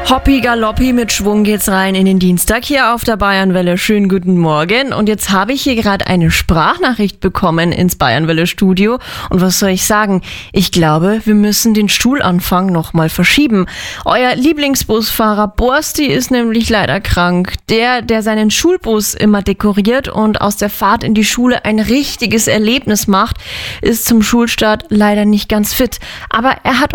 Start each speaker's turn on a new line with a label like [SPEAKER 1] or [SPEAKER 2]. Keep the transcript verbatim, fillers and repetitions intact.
[SPEAKER 1] Hoppi galoppi, mit Schwung geht's rein in den Dienstag hier auf der Bayernwelle. Schönen guten Morgen. Und jetzt habe ich hier gerade eine Sprachnachricht bekommen ins Bayernwelle-Studio. Und was soll ich sagen? Ich glaube, wir müssen den Schulanfang nochmal verschieben. Euer Lieblingsbusfahrer Borsti ist nämlich leider krank. Der, der seinen Schulbus immer dekoriert und aus der Fahrt in die Schule ein richtiges Erlebnis macht, ist zum Schulstart leider nicht ganz fit. Aber er hat